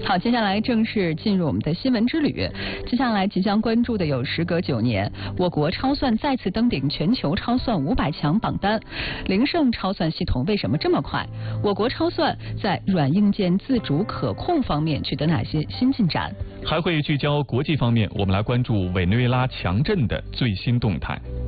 好，接下来正式进入我们的新闻之旅。接下来即将关注的有时隔9年，我国超算再次登顶全球超算500强榜单。零胜超算系统为什么这么快？我国超算在软硬件自主可控方面取得哪些新进展？ 还会聚焦国际方面，我们来关注委内瑞拉强震的最新动态。